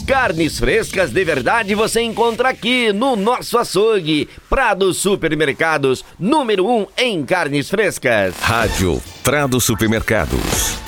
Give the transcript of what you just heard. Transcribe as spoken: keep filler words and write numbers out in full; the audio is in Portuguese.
Carnes frescas de verdade você encontra aqui no nosso açougue. Prado Supermercados, número um em carnes frescas. Rádio Prado Supermercados.